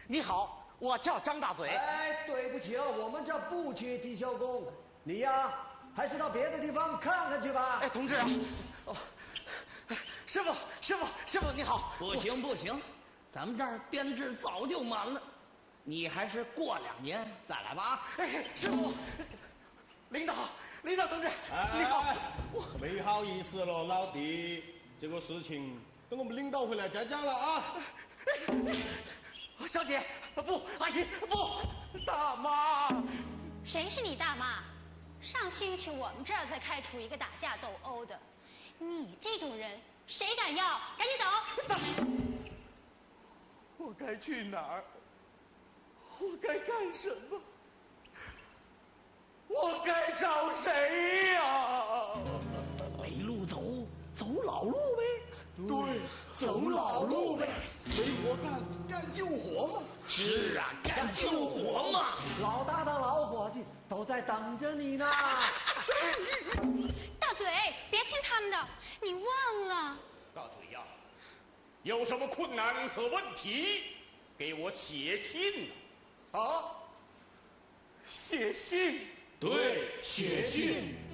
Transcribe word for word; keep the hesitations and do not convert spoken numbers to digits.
你好，我叫张大嘴。 哎，对不起啊，我们这不缺技校工，你呀，还是到别的地方看看去吧。 哎，同志啊，哦，师傅，师傅，师傅你好。 不行不行，咱们这儿编制早就满了，你还是过两年再来吧。 哎，师傅，领导，领导同志， 哎你好。 我没好意思了，老弟，这个事情等我们领导回来再讲了啊。 小姐，不，阿姨，不，大妈。 谁是你大妈？上星期我们这儿才开除一个打架斗殴的，你这种人谁敢要？赶紧走！ 我该去哪儿？我该干什么？我该找谁呀？ 没路走，走老路呗。 对，走老路呗。没活干，干救活嘛。 是啊，干救活嘛。 老大的老伙计都在等着你呢。 大嘴，别听他们的，你忘了。 大嘴呀，有什么困难和问题，给我写信啊！ 写信。 对，写信。